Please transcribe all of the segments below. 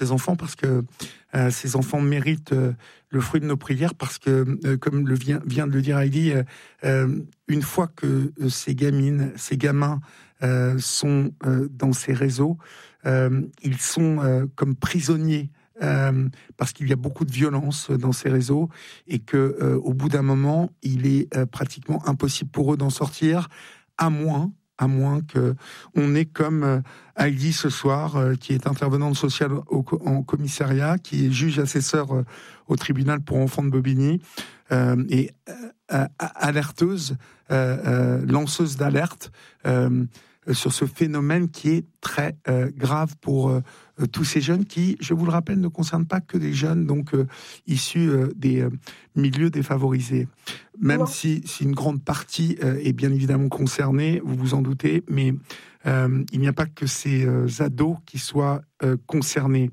ces enfants, parce que ces enfants méritent le fruit de nos prières, parce que, comme vient de le dire Heidi, une fois que ces gamines, ces gamins sont dans ces réseaux, ils sont comme prisonniers, parce qu'il y a beaucoup de violence dans ces réseaux, et que au bout d'un moment, il est pratiquement impossible pour eux d'en sortir, à moins que on ait comme Heidi ce soir, qui est intervenante sociale en commissariat, qui est juge assesseur au tribunal pour enfants de Bobigny, et alerteuse, lanceuse d'alerte sur ce phénomène qui est très grave pour tous ces jeunes qui, je vous le rappelle, ne concernent pas que des jeunes donc issus des milieux défavorisés. Même si une grande partie est bien évidemment concernée, vous vous en doutez, mais il n'y a pas que ces ados qui soient concernés.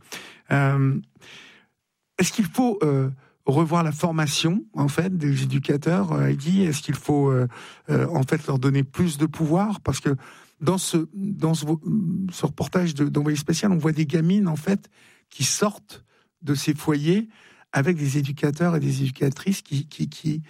Est-ce qu'il faut revoir la formation en fait des éducateurs, Heidi? Est-ce qu'il faut en fait leur donner plus de pouvoir? Parce que dans ce reportage d'Envoyé spécial, on voit des gamines en fait qui sortent de ces foyers avec des éducateurs et des éducatrices qui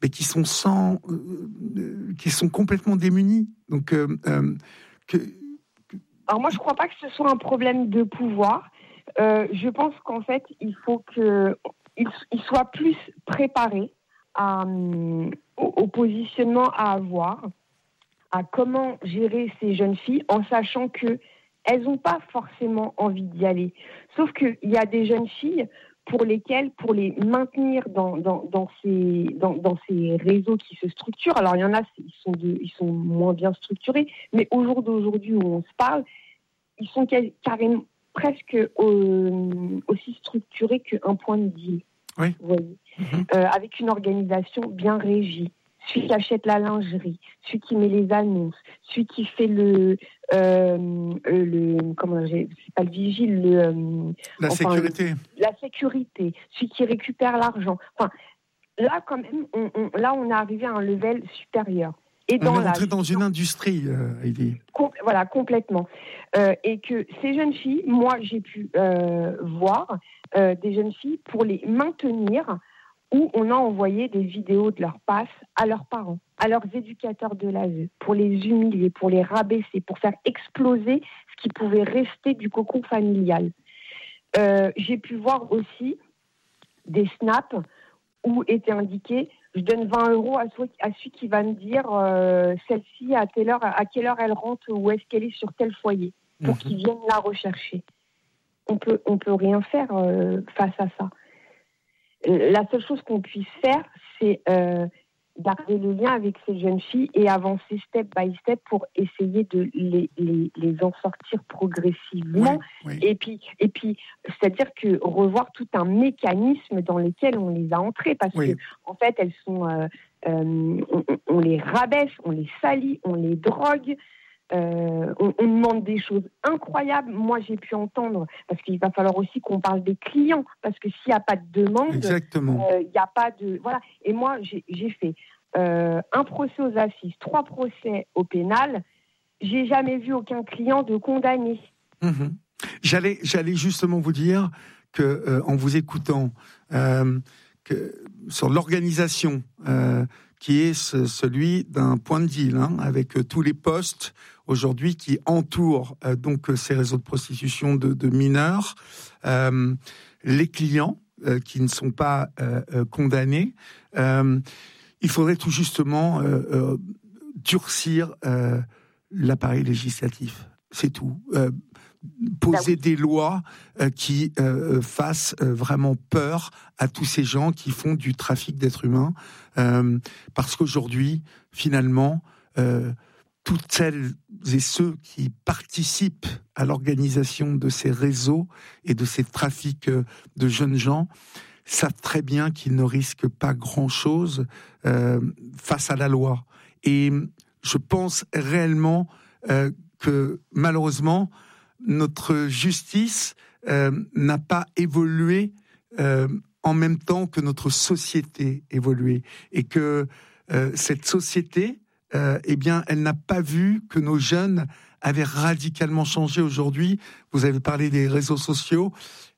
sont complètement démunis. Donc, alors moi, je crois pas que ce soit un problème de pouvoir. Je pense qu'en fait, il faut qu'ils soient plus préparés au positionnement à avoir, à comment gérer ces jeunes filles, en sachant que elles n'ont pas forcément envie d'y aller. Sauf qu'il y a des jeunes filles pour lesquelles, pour les maintenir dans ces réseaux qui se structurent, alors il y en a, ils sont moins bien structurés, mais au jour d'aujourd'hui où on se parle, ils sont carrément presque aussi structurés qu'un point de deal. Oui. Vous voyez, avec une organisation bien régie. Celui qui achète la lingerie, celui qui met les annonces, celui qui fait c'est pas le vigile, la sécurité. La sécurité, celui qui récupère l'argent. Enfin, là, quand même, on est arrivé à un level supérieur. Et on est rentré dans une industrie, Heidi. Voilà, complètement. Et que ces jeunes filles, moi, j'ai pu voir des jeunes filles pour les maintenir, où on a envoyé des vidéos de leur passe à leurs parents, à leurs éducateurs de l'ASE, pour les humilier, pour les rabaisser, pour faire exploser ce qui pouvait rester du cocon familial. J'ai pu voir aussi des snaps où était indiqué « Je donne 20 € à celui qui va me dire celle-ci, à quelle heure elle rentre, ou est-ce qu'elle est sur tel foyer ?» pour qu'ils viennent la rechercher. On peut rien faire face à ça. La seule chose qu'on puisse faire, c'est garder le lien avec ces jeunes filles et avancer step by step pour essayer de les en sortir progressivement. Oui. Et puis, c'est-à-dire que revoir tout un mécanisme dans lequel on les a entrées, parce que en fait, elles sont, on les rabaisse, on les salit, on les drogue. On demande des choses incroyables. Moi, j'ai pu entendre, parce qu'il va falloir aussi qu'on parle des clients, parce que s'il n'y a pas de demande, il n'y a pas de... Voilà. Et moi, j'ai fait un procès aux assises, 3 procès au pénal. J'ai jamais vu aucun client de condamné. J'allais justement vous dire que, en vous écoutant, que sur l'organisation qui est celui d'un point de deal, avec tous les postes aujourd'hui qui entourent donc ces réseaux de prostitution de mineurs, les clients qui ne sont pas condamnés. Il faudrait tout justement durcir l'appareil législatif. C'est tout. Poser des lois qui fassent vraiment peur à tous ces gens qui font du trafic d'êtres humains, parce qu'aujourd'hui, finalement, toutes celles et ceux qui participent à l'organisation de ces réseaux et de ces trafics de jeunes gens savent très bien qu'ils ne risquent pas grand-chose face à la loi. Et je pense réellement que malheureusement, notre justice n'a pas évolué en même temps que notre société évoluait, et que cette société, elle n'a pas vu que nos jeunes avait radicalement changé aujourd'hui. Vous avez parlé des réseaux sociaux.